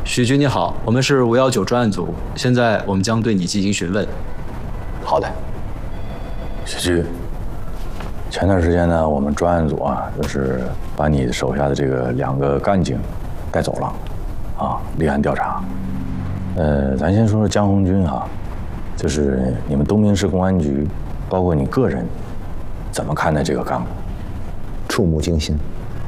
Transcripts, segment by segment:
许局你好，我们是519专案组，现在我们将对你进行询问。 好的，许局，前段时间呢，我们专案组啊，就是把你手下的这个2个干警带走了，啊，立案调查。咱先说说江红军哈，就是你们东平市公安局，包括你个人，怎么看待这个干部？ 触目惊心。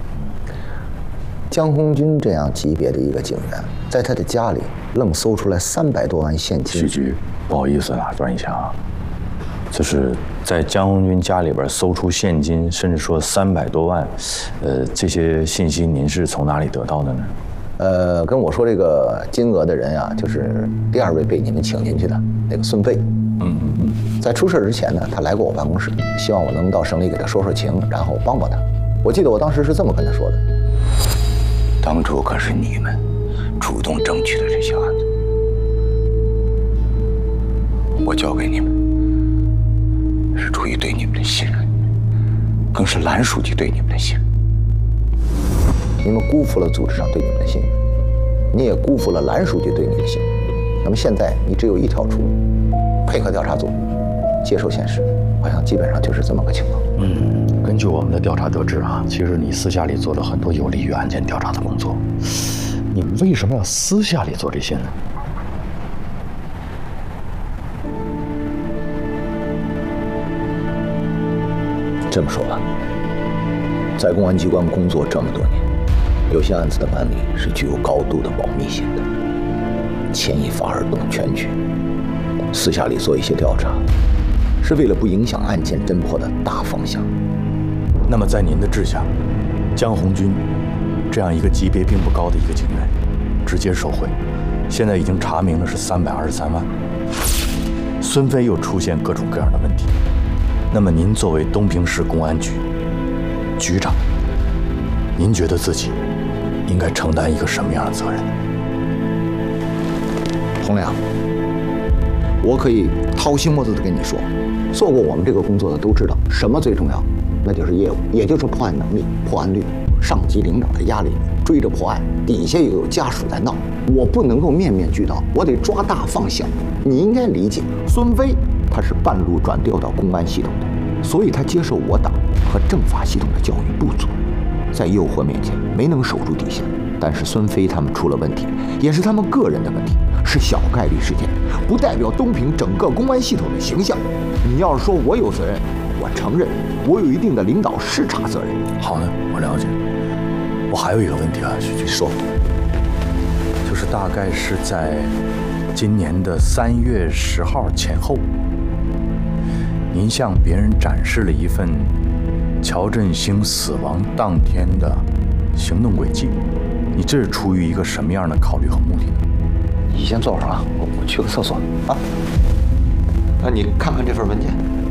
江红军这样级别的一个警员，在他的家里愣搜出来300多万现金。 许局，不好意思打断一下啊，就是在江红军家里边搜出现金，甚至说300多万，这些信息您是从哪里得到的呢？ 跟我说这个金额的人啊，就是第2位被你们请进去的那个孙飞。在出事之前呢，他来过我办公室，希望我能到省里给他说说情，然后帮帮他。我记得我当时是这么跟他说的： 当初可是你们主动争取的这些案子，我交给你们是出于对你们的信任，更是蓝书记对你们的信任。 你们辜负了组织上对你们的信任，你也辜负了蓝书记对你的信任。那么现在你只有一条出路，配合调查组，接受现实。好像基本上就是这么个情况。 根据我们的调查得知啊，其实你私下里做了很多有利于案件调查的工作。你为什么要私下里做这些呢？ 这么说吧，在公安机关工作这么多年，有些案子的办理是具有高度的保密性的，牵一发而动全局。私下里做一些调查，是为了不影响案件侦破的大方向。 那么在您的治下，江红军这样一个级别并不高的一个警员，直接受贿，现在已经查明了是323万。孙飞又出现各种各样的问题，那么您作为东平市公安局局长，您觉得自己应该承担一个什么样的责任？ 洪亮，我可以掏心窝子的跟你说，做过我们这个工作的都知道，什么最重要，那就是业务，也就是破案能力、破案率。上级领导的压力追着破案，底下又有家属在闹，我不能够面面俱到，我得抓大放小。你应该理解，孙飞他是半路转调到公安系统的，所以他接受我党和政法系统的教育不足，在诱惑面前没能守住底线。但是孙飞他们出了问题，也是他们个人的问题，是小概率事件，不代表东平整个公安系统的形象。你要是说我有责任，我承认我有一定的领导视察责任。 好的，我了解。我还有一个问题啊，许局， 说， 就是大概是在今年的3月10号前后，您向别人展示了一份乔振兴死亡当天的行动轨迹，你这是出于一个什么样的考虑和目的呢？ 你先坐会儿啊，我去个厕所啊。那你看看这份文件。